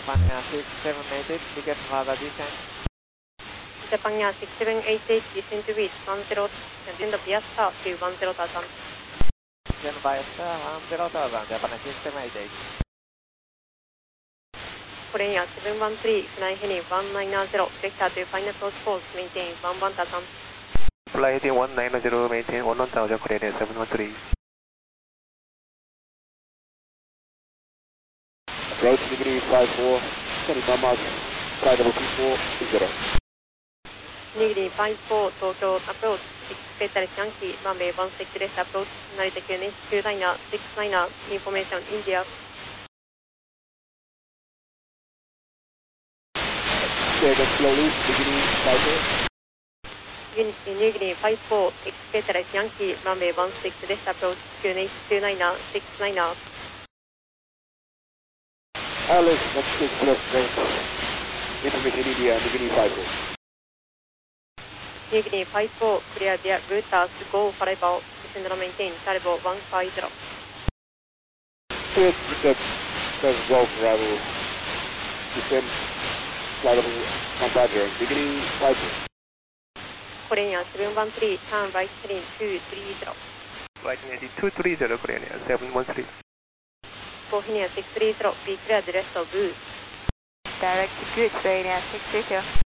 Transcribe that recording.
Japan 6788, begin further descent. Japan 6788, descend to reach 10, descend via star to 10,000. Descend via star 10,000, Japan 6788. Korean 713, fly heading 190, vector to final approach course, maintain 11,000. Fly heading 190, maintain 11,000, Korean 713. Approach degree 54, sending one mark, flight level 24, Degree 54, Tokyo approach, 6 Petal Yankee, runway 16 left approach, Narita QNH 2 liner, 6 liner, information India. Stay slowly, beginning 54. Degree 54, 6 Petal Yankee, runway 16 left approach, QNH 2 liner, 6 liner. Alice, that's 6 left range. Information India, beginning 54. Degree 54, clear via routers, go forever, descend and maintain, level 150. Clear, that's go forever. Descend, flight level 150, beginning 54. Korean 713, turn right heading 230. Right heading 230, Korean 713. Korean 630, be clear the rest of route. Direct to good, Korean 630.